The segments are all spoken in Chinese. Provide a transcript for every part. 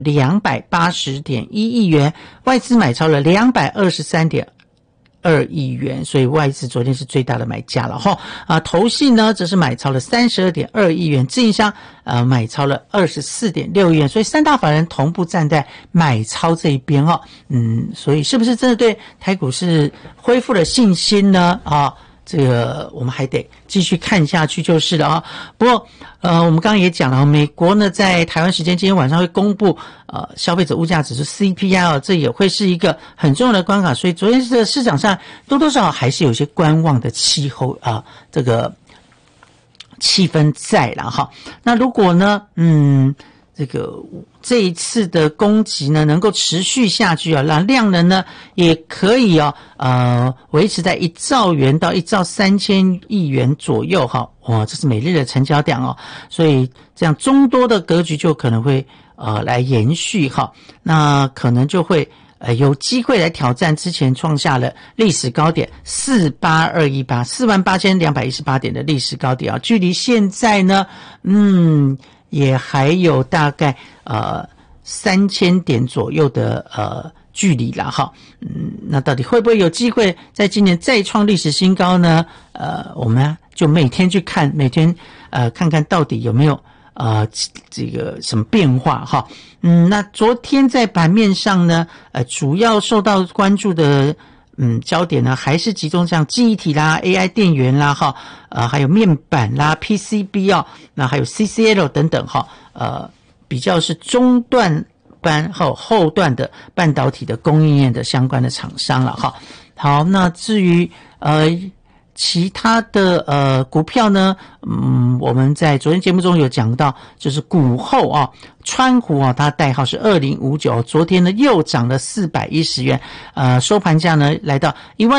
280.1亿元，外资买超了223.2亿元，所以外资昨天是最大的买家了哈。投信呢则是买超了32.2亿元，自营商买超了24.6亿元，所以三大法人同步站在买超这一边哦。所以是不是真的对台股是恢复了信心呢？这个我们还得继续看下去就是了啊。不过我们刚刚也讲了，美国呢在台湾时间今天晚上会公布消费者物价指数 CPI 这也会是一个很重要的关卡，所以昨天的市场上多多少少还是有一些观望的这个气氛在了哈。那如果呢这一次的攻击呢能够持续下去让量能呢也可以维持在1兆元到1兆3000亿元左右这是每日的成交量所以这样中多的格局就可能会来延续那可能就会有机会来挑战之前创下了历史高点48218 点的历史高点距离现在呢也还有大概3000点左右的距离啦那到底会不会有机会在今年再创历史新高呢？我们就每天去看，每天看看到底有没有这个什么变化那昨天在盘面上呢主要受到关注的焦点呢还是集中像记忆体啦 AI 电源啦还有面板啦 PCB 那还有 CCL 等等比较是中段班后段的半导体的供应链的相关的厂商了好，那至于其他的股票呢我们在昨天节目中有讲到，就是股后川湖它代号是2059，昨天呢又涨了410元收盘价呢来到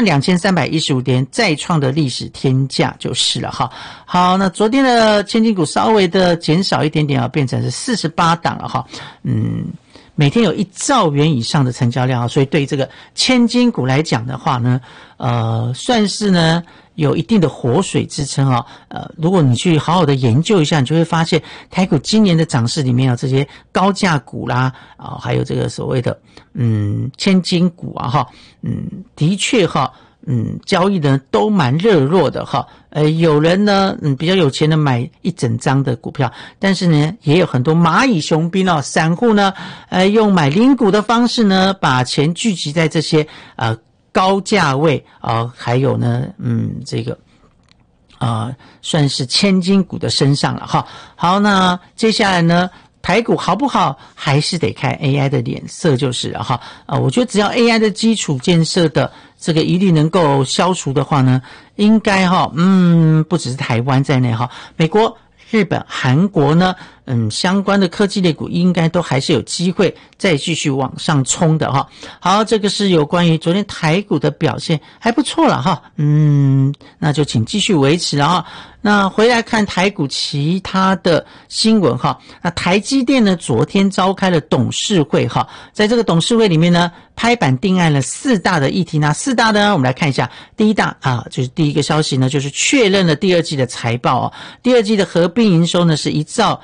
12315点，再创的历史天价就是了好，那昨天的千金股稍微的减少一点点变成是48档了每天有1兆元以上的成交量所以对这个千金股来讲的话呢算是呢有一定的活水支撑如果你去好好的研究一下，你就会发现台股今年的涨势里面有这些高价股啦还有这个所谓的千金股的确交易呢都蛮热络的有人呢比较有钱的买一整张的股票，但是呢也有很多蚂蚁雄兵散户呢用买零股的方式呢把钱聚集在这些高价位还有呢这个算是千金股的身上了好，那接下来呢台股好不好还是得看 AI 的脸色就是了我觉得只要 AI 的基础建设的这个疑虑能够消除的话呢应该不只是台湾在内美国日本韩国呢相关的科技类股应该都还是有机会再继续往上冲的好，这个是有关于昨天台股的表现还不错了那就请继续维持了那回来看台股其他的新闻那台积电呢昨天召开了董事会在这个董事会里面呢拍板定案了4大的议题，那4大呢我们来看一下。第一大就是第一个消息呢就是确认了第二季的财报第二季的合并营收呢是1兆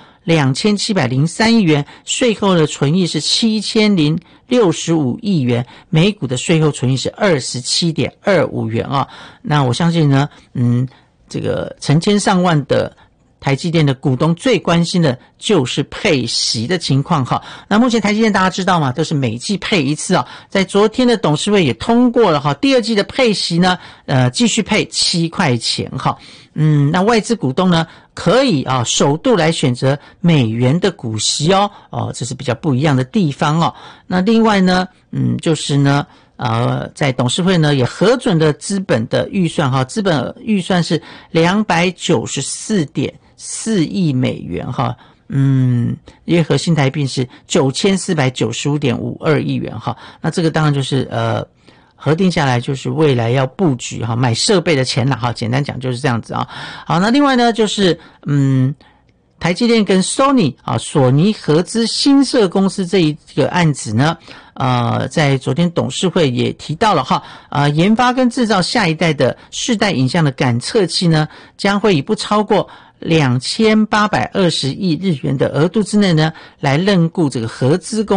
2703亿元，税后的纯益是7065亿元，每股的税后纯益是27.25元那我相信呢这个成千上万的台积电的股东最关心的就是配息的情况那目前台积电大家知道嘛，都是每季配一次在昨天的董事会也通过了第二季的配息呢继续配7块钱那外资股东呢可以首度来选择美元的股息这是比较不一样的地方那另外呢就是呢在董事会呢也核准了资本的预算资本预算是294.4亿美元约合新台币是9495.52亿元那这个当然就是核定下来就是未来要布局买设备的钱啦简单讲就是这样子好，那另外呢就是台积电跟 Sony 索尼合资新设公司这一个案子呢在昨天董事会也提到了研发跟制造下一代的世代影像的感测器呢将会以不超过 2820亿日元的额度之内呢，来认购这个合资公